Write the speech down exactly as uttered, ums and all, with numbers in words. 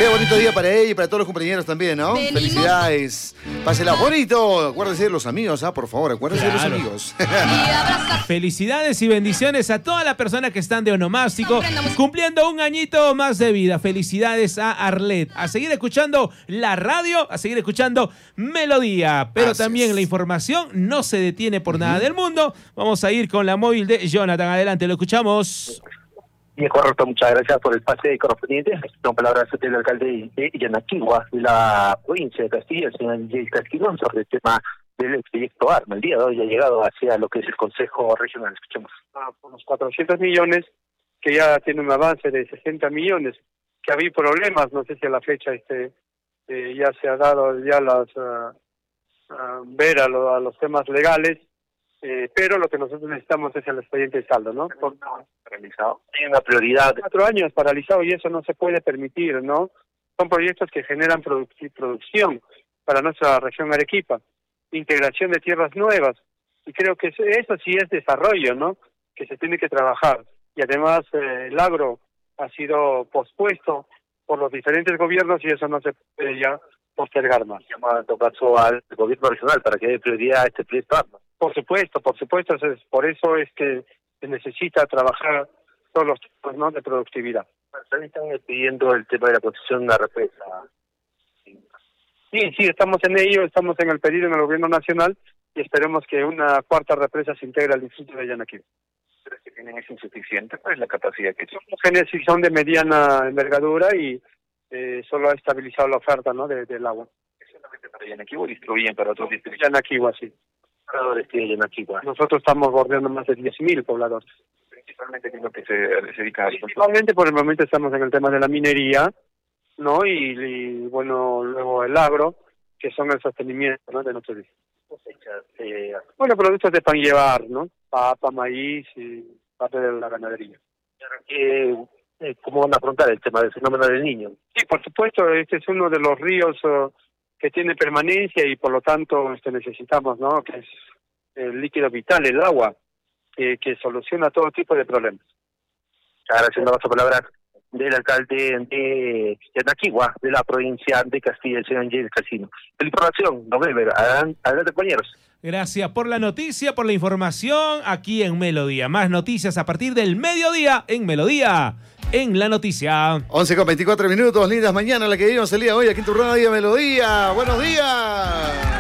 Qué bonito día para ella y para todos los compañeros también, ¿no? Venimos. Felicidades. Pásela bonito. Acuérdense de los amigos, ¿ah? Por favor, acuérdense Claro. de los amigos. Y abraza. Felicidades y bendiciones a todas las personas que están de onomástico, cumpliendo un añito más de vida. Felicidades a Arlet. A seguir escuchando la radio, a seguir escuchando Melodía. Pero Así también es. la información no se detiene por nada del mundo. Vamos a ir con la móvil de Jonathan. Adelante, lo escuchamos. Bien, correcto, muchas gracias por el pase correspondiente. Con palabras del alcalde de Yanaquigua, de la provincia de Castilla, el señor Jay Casquilón, sobre el tema del proyecto ARMA. El día de hoy ha llegado hacia lo que es el Consejo Regional. Escuchemos. Ah, unos cuatrocientos millones, que ya tiene un avance de sesenta millones, que había problemas, no sé si a la fecha este eh, ya se ha dado ya las uh, uh, ver a, lo, a los temas legales, eh, pero lo que nosotros necesitamos es el expediente de saldo, ¿no? Por Realizado. Hay una prioridad. cuatro años paralizado y eso no se puede permitir, ¿no? Son proyectos que generan produc producción para nuestra región Arequipa, integración de tierras nuevas, y creo que eso, eso sí es desarrollo, ¿no? Que se tiene que trabajar. Y además eh, el agro ha sido pospuesto por los diferentes gobiernos y eso no se puede ya postergar más. Llamado en todo caso al gobierno regional para que dé prioridad a este proyecto ARMA. Por supuesto, por supuesto, es, por eso es que se necesita trabajar todos los tipos, ¿no?, de productividad. También están pidiendo el tema de la concesión de una represa. Sí, sí, estamos en ello, estamos en el pedido en el gobierno nacional y esperemos que una cuarta represa se integre al distrito de Yanaquil. ¿Crees que tienen es insuficiente? ¿Cuál es la capacidad que tienen? Genesis son de mediana envergadura y eh, solo ha estabilizado la oferta, ¿no?, de, del agua. ¿Es solamente para Yanaquil o distribuyen para otros distritos? Yanaquil, sí. Pobladores tiene Yanaquil. Nosotros estamos bordeando más de diez mil pobladores. Principalmente que es lo que se, se dedica a eso. Principalmente por el momento estamos en el tema de la minería, ¿no? Y, y bueno, luego el agro, que son el sostenimiento, ¿no?, de nuestro distrito. Cosechas, eh, Bueno, productos de pan llevar, ¿no? Papa, maíz y parte de la ganadería. eh, eh, ¿Cómo van a afrontar el tema del fenómeno del niño? Sí, por supuesto, este es uno de los ríos uh, que tiene permanencia y por lo tanto este necesitamos, ¿no?, que es el líquido vital, el agua, que, que soluciona todo tipo de problemas. Ahora haciendo las palabras del alcalde de Yanaquigua, de la provincia de Castilla, el señor Jay Casino. De la información, nos vemos. Adelante, adelante, compañeros. Gracias por la noticia, por la información aquí en Melodía. Más noticias a partir del mediodía en Melodía, en la noticia. once con veinticuatro minutos, lindas mañanas la que vivimos el día de hoy aquí en tu radio Melodía. Buenos días.